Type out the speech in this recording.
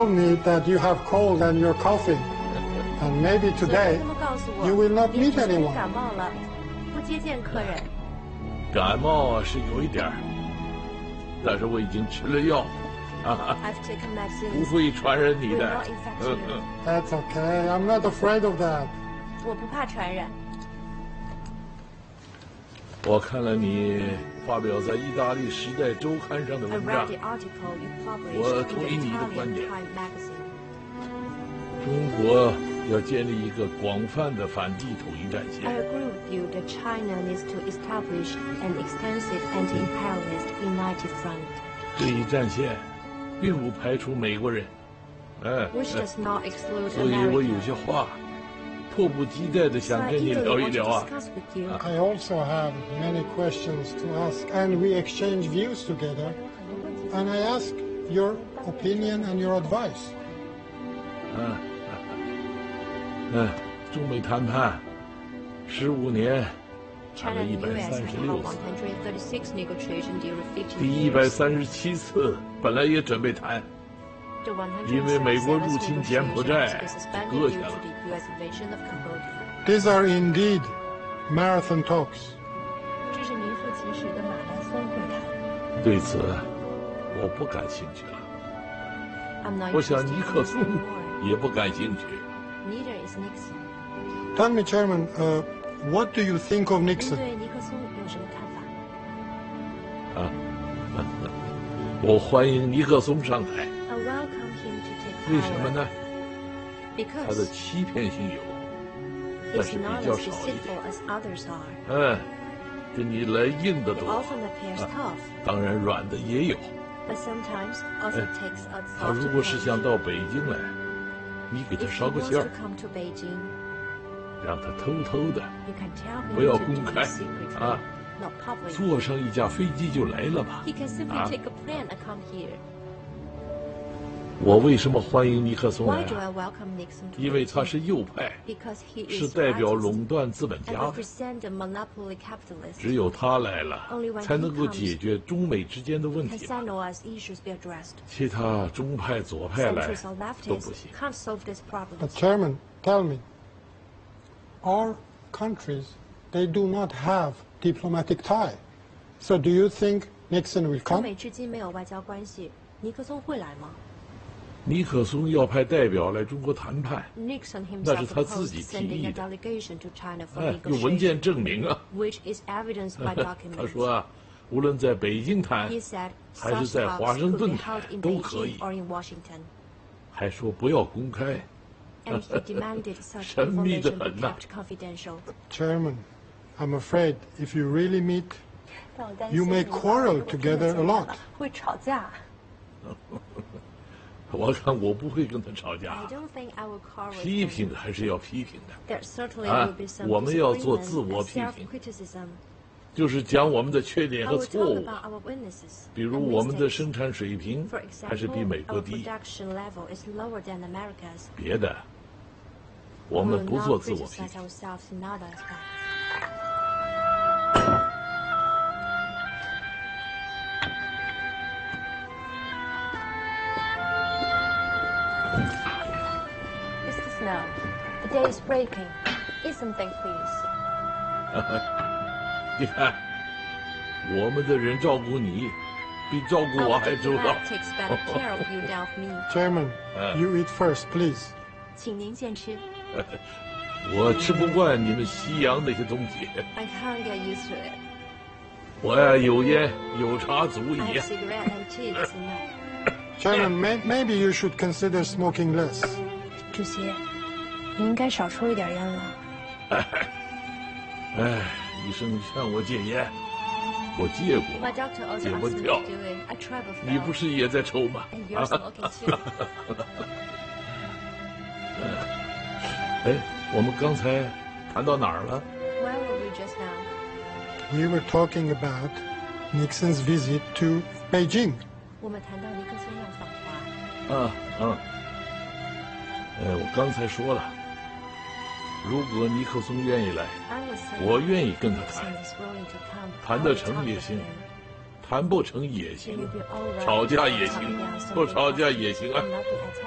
told me that you have cold and you're coughing, and maybe today you will not meet anyone. 感冒了，不接见客人。 感冒是有一点儿，但是我已经吃了药，不会传染你的。 That's okay. I'm not afraid of that. 我不怕传染。 我看了你发表在意大利《时代周刊》上的文章，我同意你的观点。中国要建立一个广泛的反帝统一战线。 I agree with you that China needs to establish an extensive anti-imperialist united front. 这一战线并不排除美国人， Which does not exclude 所以我 America. 有些话迫不及待的想跟你聊一聊啊。 I also have many questions to ask, and we exchange views together, and I ask your opinion and your advice. 中美谈判15年，谈 China 了 and US have 136 held 次， 136 negotiations during 15 第 years. 137次本来也准备谈， The 因为美国 137 入侵柬埔 negotiations 寨 were suspended 搁 due 下 to 了。 the US invasion of Cambodia. These are indeed marathon talks. 这是名副其实的马拉松会谈。 对此，我不感兴趣了。 I'm not 我想 interested 尼 in 克 this 松 anymore. 也不感兴趣。 Neither is Nixon. Tell me, Chairman, what do you think of 您 Nixon? 对尼克松有什么看法？ 我欢迎尼克松上台， I welcome him to take 为什么 power 呢？他的 because 欺骗性有，但 he's 是比 not 较 as 少一 deceitful 点。 as others are. 跟你来硬的 He 多， often appears tough, 当然软的也有。 but sometimes also takes a 他 soft 如果是 approach. 想到北京来，你给他 If he 捎个 wants 信 to 儿， come to Beijing, 让他偷偷的， you can tell 不 him 要 to 公 do 开 it secretly, 啊， not publicly. 坐上一架飞机就来了吧。 He can simply 啊， take a plane and come here. 我为什么欢迎尼克松 Why 来 do 啊？ I welcome Nixon to 因为他 Beijing? 是右派， Because he 是 is 代表 righteous 垄断资本 and 家的。 represent the monopoly capitalist. 只有他来了 Only when， 才能够 he comes 解决中美之间的问 Can 题吧。 Sano's issues be addressed? 其他中派、左派来 Centrists or 都 leftists 不行。 can't solve these But problems. Chairman, tell me, our countries, they do not have diplomatic tie. So do you think Nixon will 中 come? 美至今没有外交关系，尼克松会来吗尼克松要派代表来中国谈判， ？Nixon 那 himself 是他自己 opposed 提 sending 议 a 的。 delegation to China for 有文件 negotiation, 证明啊。 which is evidenced by 他 documents. 说啊，无论在北京谈 He said 还是 such 在 talks 华盛 could be 顿 held 谈 in 都可以 Beijing，or in Washington, 还说不要公开。 and he demanded such 神秘得 information be 很呐。 kept confidential. Chairman, I'm afraid if you really meet, 但我担心 you may 如果 quarrel 如果 together a lot. 会吵架。 我看我不会跟他吵 I 架， don't think I will quarrel with 批 him. 评还是要批评的， There certainly 啊 will be some 我们要做 disagreement 自我 and 批评 self-criticism. 就是讲我们的缺点 I 和 will 错 talk 误， about our weaknesses 比如 and 我们的 mistakes. 生产水平 For 还是比 example, 美国 our 低， production level is lower than America's. 别的我 We 们 will 不 not 做自我批 criticize 评。 ourselves in other aspects. It's the snow. The day is breaking. Eat something, please. 你看，我们的人照顾你，比照顾我 Our 还周到。 diplomat takes better care of you than of me. Chairman, you eat first, please. 请您先吃。 我吃不惯你们西洋那些东西， I can't get used to it. 我呀有烟有茶足 I 矣 have。cigarette and tea is enough. Chairman, maybe you should consider smoking less. 主席，你应该少抽一点烟了。 哎，医生劝我戒烟，我戒 My 过， doctor also 戒 asked 不 me 掉 to。do it. I tried before. 你不是也在抽吗？ And you're smoking too. 哎，我们刚才谈到哪儿了？ Where were we just now? We were talking about Nixon's visit to Beijing. 我们谈到尼克松要访华。 我刚才说了，如果尼克松愿意来， I was saying 我愿意跟他 Nixon 谈， is willing to come. 谈得成也行，谈不成也 It 行 will，be all right. 吵架也行 Talking down some， 不吵架也行啊。 nothing at all.